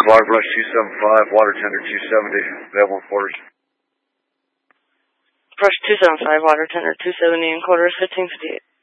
Water Brush 275, water tender 270, available in quarters. Brush 275, water tender 270, and quarters 1558.